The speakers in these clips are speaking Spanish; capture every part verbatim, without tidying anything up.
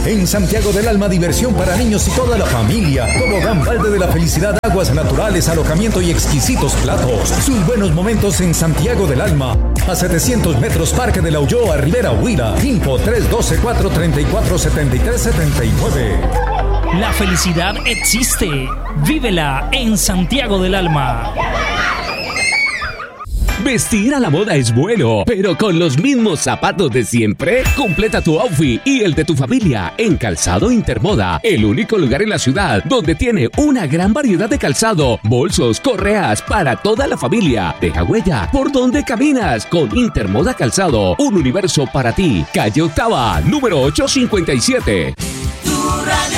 En Santiago del Alma, diversión para niños y toda la familia. Tobogán Balde de la Felicidad, aguas naturales, alojamiento y exquisitos platos. Sus buenos momentos en Santiago del Alma. A setecientos metros, Parque de la Ulloa, Rivera Huila. Info tres uno dos, cuatro tres cuatro, siete tres siete nueve. La felicidad existe. Vívela en Santiago del Alma. Vestir a la moda es bueno, pero con los mismos zapatos de siempre. Completa tu outfit y el de tu familia en Calzado Intermoda, el único lugar en la ciudad donde tiene una gran variedad de calzado, bolsos, correas para toda la familia. Deja huella por donde caminas con Intermoda Calzado, un universo para ti. Calle Octava, número ochocientos cincuenta y siete. Tu radio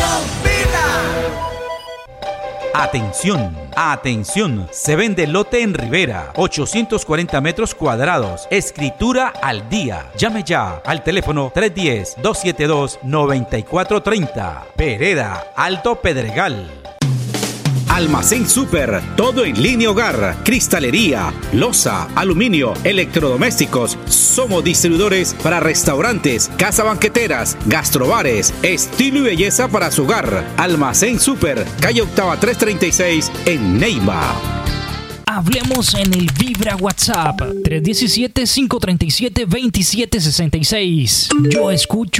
Atención, atención, se vende lote en Rivera, ochocientos cuarenta metros cuadrados, escritura al día. Llame ya al teléfono tres uno cero, dos siete dos, nueve cuatro tres cero. Vereda, Alto Pedregal. Almacén Súper, todo en línea hogar, cristalería, loza, aluminio, electrodomésticos. Somos distribuidores para restaurantes, casa banqueteras, gastrobares, estilo y belleza para su hogar. Almacén Súper, calle Octava trescientos treinta y seis en Neiva. Hablemos en el Vibra WhatsApp tres uno siete, cinco tres siete, dos siete seis seis. Yo escucho